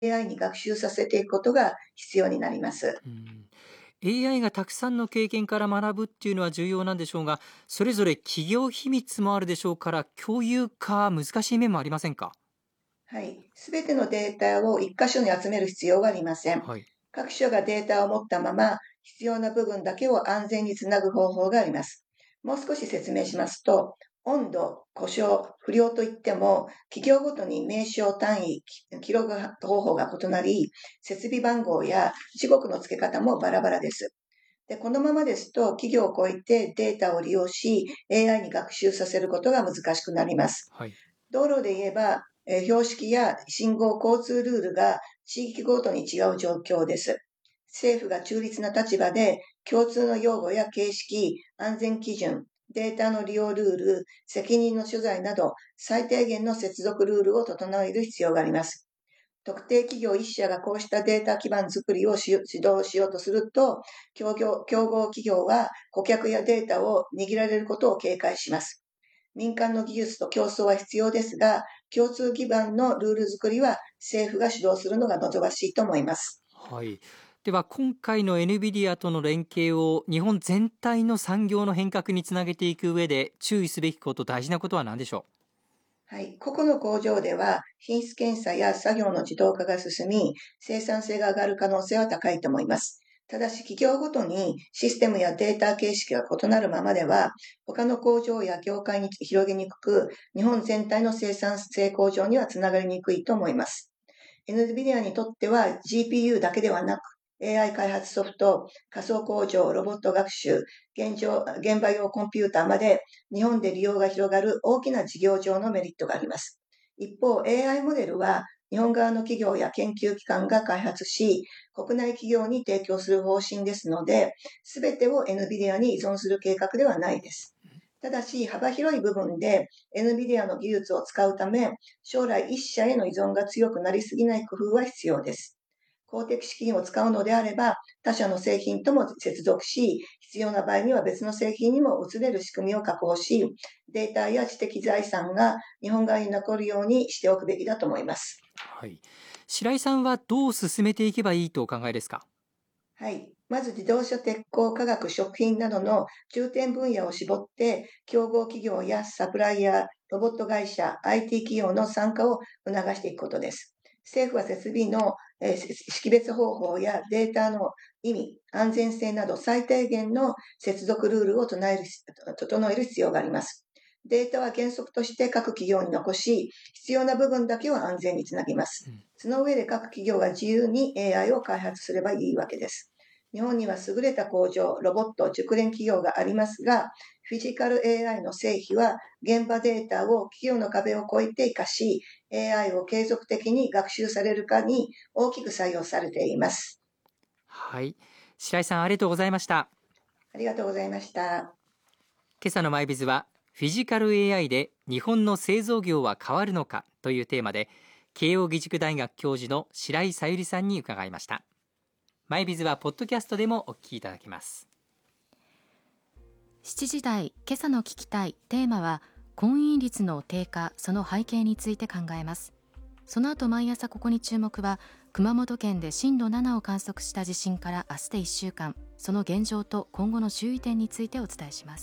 AI に学習させていくことが必要になります。 AI がたくさんの経験から学ぶっていうのは重要なんでしょうが、それぞれ企業秘密もあるでしょうから、共有化難しい面もありませんか？ はい。すべてのデータを一箇所に集める必要はありません。 はい。 各所がデータを持ったまま、必要な部分だけを安全につなぐ方法があります。もう少し説明しますと、温度、故障、不良といっても、企業ごとに名称単位、記録方法が異なり、設備番号や時刻の付け方もバラバラです。で、このままですと、企業を超えてデータを利用し、AI に学習させることが難しくなります。 はい。 道路で言えば、標識や信号交通ルールが地域ごとに違う状況です。政府が中立な立場で共通の用語や形式、安全基準、データの利用ルール、責任の所在など最低限の接続ルールを整える必要があります。特定企業一社がこうしたデータ基盤作りを指導しようとすると、競合企業は顧客やデータを握られることを警戒します。民間の技術と競争は必要ですが、共通基盤のルール作りは政府が主導するのが望ましいと思います。 はい。では今回の NVIDIA との連携を日本全体の産業の変革につなげていく上で注意すべきこと、大事なことは何でしょはい。個々の工場では品質検査や作業の自動化が進み、生産性が上がる可能性は高いと思います。ただし企業ごとにシステムやデータ形式が異なるままでは、他の工場や業界に広げにくく、日本全体の生産性向上にはつながりにくいと思います。NVIDIA にとっては GPU だけではなく、AI 開発ソフト、仮想工場、ロボット学習、現場用コンピューターまで日本で利用が広がる大きな事業上のメリットがあります。一方、AI モデルは日本側の企業や研究機関が開発し、国内企業に提供する方針ですので、すべてを NVIDIA に依存する計画ではないです。ただし、幅広い部分で NVIDIA の技術を使うため、将来一社への依存が強くなりすぎない工夫は必要です。公的資金を使うのであれば、他社の製品とも接続し、必要な場合には別の製品にも移れる仕組みを確保し、データや知的財産が日本側に残るようにしておくべきだと思います。 う？はい。白井さんはどう進めていけばいいとお考えですか？ はい。まず自動車、鉄鋼、化学、食品などの重点分野を絞って、競合企業やサプライヤー、ロボット会社、IT 企業の参加を促していくことです。政府は設備の識別方法やデータの意味、安全性など最低限の接続ルールを整える必要があります。データは原則として各企業に残し、必要な部分だけを安全につなぎます。その上で各企業が自由に AI を開発すればいいわけです。日本には優れた工場、ロボット、熟練企業がありますが、フィジカル AI の成否は現場データを企業の壁を越えて活かし、AI を継続的に学習されるかに大きく採用されています。 はい。白井さん、ありがとうございました。 ありがとうございました。 今朝のマイビズは、フィジカル AI で日本の製造業は変わるのかというテーマで、慶應義塾大学教授の白井さゆりさんに伺いました。マイビズはポッドキャストでもお聞きいただけます。 7時台今朝の聞きたいテーマは、婚姻率の低下、その背景について考えます。その後毎朝ここに注目は、熊本県で震度7を観測した地震から明日で1週間、その現状と今後の注意点についてお伝えします。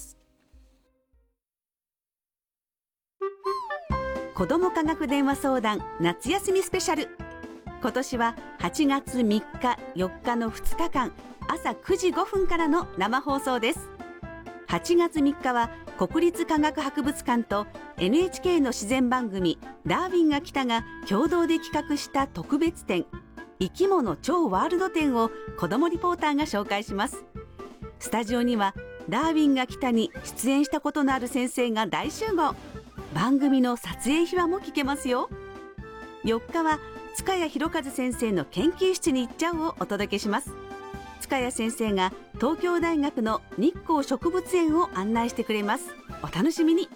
子ども科学電話相談夏休みスペシャル。今年は8月3日4日の2日間、朝9時5分からの生放送です。8月3日は国立科学博物館と NHK の自然番組ダーウィンが来たが共同で企画した特別展、生き物超ワールド展を子どもリポーターが紹介します。スタジオにはダーウィンが来たに出演したことのある先生が大集合。番組の撮影秘話も聞けますよ。4日は塚谷博一先生の研究室に行っちゃうをお届けします。塚谷先生が東京大学の日光植物園を案内してくれます。お楽しみに。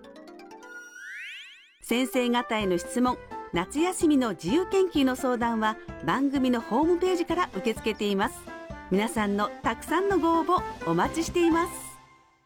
先生方への質問、夏休みの自由研究の相談は番組のホームページから受け付けています。皆さんのたくさんのご応募お待ちしています。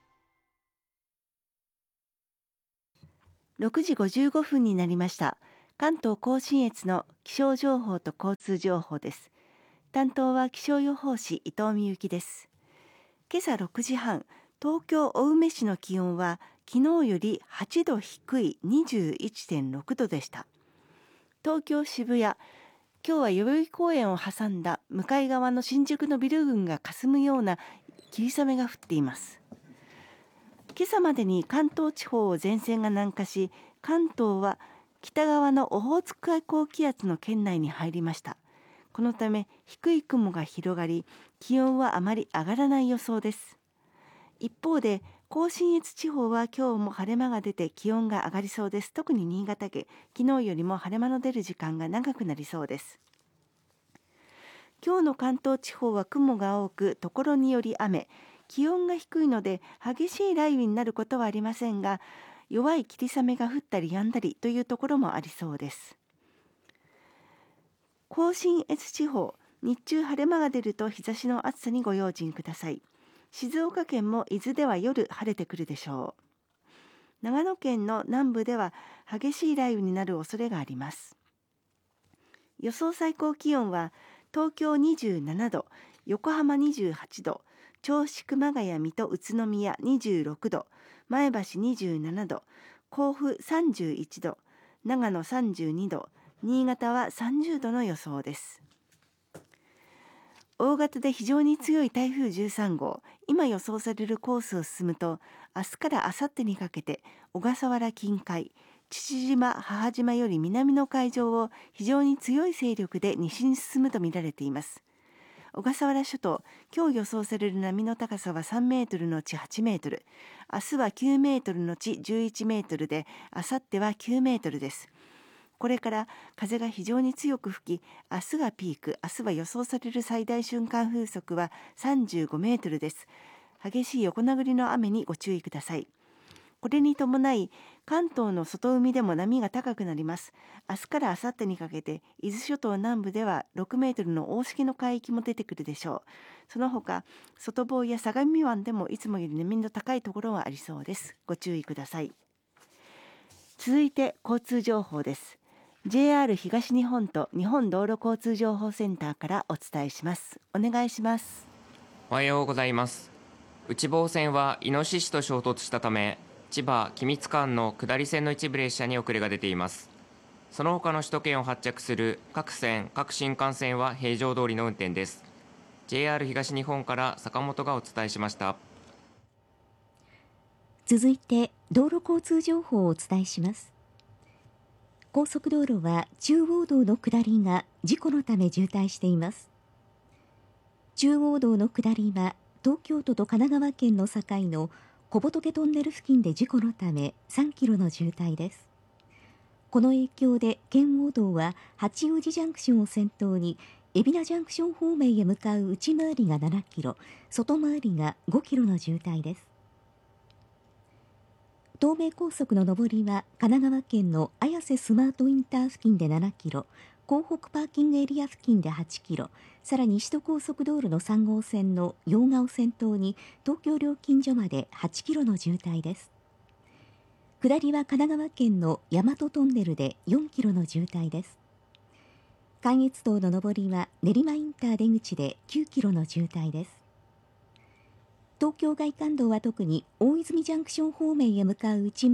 6時55分になりました。 関東甲信越の気象情報と交通情報です。担当は気象予報士伊藤美幸です。今朝6時半、東京青梅市の気温は昨日より8度低い 21.6 度でした。東京渋谷、今日は代々木公園を挟んだ向かい側の新宿のビル群が霞むような霧雨が降っています。今朝までに関東地方を前線が南下し、関東は北側のオホーツク海高気圧の圏内に入りました。このため低い雲が広がり、気温はあまり上がらない予想です。一方で甲信越地方は今日も晴れ間が出て気温が上がりそうです。特に新潟県、昨日よりも晴れ間の出る時間が長くなりそうです。今日の関東地方は雲が多く、ところにより雨、気温が低いので激しい雷雨になることはありませんが、弱い霧雨が降ったり止んだりというところもありそうです。甲信越地方、日中晴れ間が出ると日差しの暑さにご用心ください。静岡県も伊豆では夜晴れてくるでしょう。長野県の南部では激しい雷雨になる恐れがあります。予想最高気温は東京27度、横浜28度、銚子、熊谷、水戸、宇都宮26度、前橋27度、甲府31度、長野32度、新潟は30度の予想です。大型で非常に強い台風13号、今予想されるコースを進むと、明日から明後日にかけて小笠原近海、父島、母島より南の海上を非常に強い勢力で西に進むとみられています。小笠原諸島、今日予想される波の高さは3メートルのち8メートル、明日は9メートルのち11メートルで、明後日は9メートルです。これから風が非常に強く吹き、明日がピーク、明日は予想される最大瞬間風速は35メートルです。激しい横殴りの雨にご注意ください。これに伴い、関東の外海でも波が高くなります。明日から明後日にかけて、伊豆諸島南部では6メートルの大しけの海域も出てくるでしょう。その他、外房や相模湾でもいつもより波の高いところはありそうです。ご注意ください。続いて交通情報です。JR 東日本と日本道路交通情報センターからお伝えします。お願いします。 おはようございます。内房線はイノシシと衝突したため、千葉君津間の下り線の一部列車に遅れが出ています。その他の首都圏を発着する各線各新幹線は平常通りの運転です。 JR 東日本から坂本がお伝えしました。 続いて道路交通情報をお伝えします。高速道路は中央道の下りが事故のため渋滞しています。中央道の下りは東京都と神奈川県の境の小仏トンネル付近で事故のため3キロの渋滞です。この影響で圏央道は八王子ジャンクションを先頭に海老名ジャンクション方面へ向かう内回りが7キロ、外回りが5キロの渋滞です。東名高速の上りは神奈川県の綾瀬スマートインター付近で7キロ、港北パーキングエリア付近で8キロ、さらに首都高速道路の3号線の用賀を先頭に東京料金所まで8キロの渋滞です。下りは神奈川県の大和トンネルで4キロの渋滞です。関越道の上りは練馬インター出口で9キロの渋滞です。東京外環道は特に大泉ジャンクション方面へ向かう内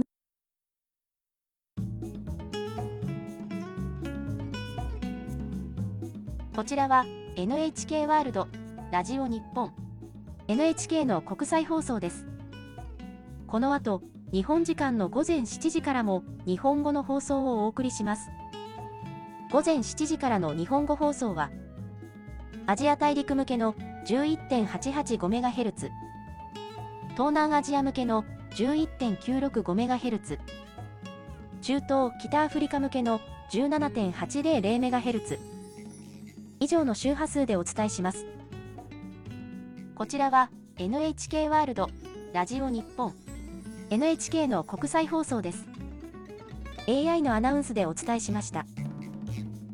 こちらは NHK ワールドラジオ日本 NHK の国際放送です。この後日本時間の午前7時からも日本語の放送をお送りします。午前7時からの日本語放送はアジア大陸向けの 11.885MHz、 東南アジア向けの 11.965MHz、 中東北アフリカ向けの 17.800MHz 以上の周波数でお伝えします。こちらは NHK ワールドラジオ日本 NHK の国際放送です。 AI のアナウンスでお伝えしました。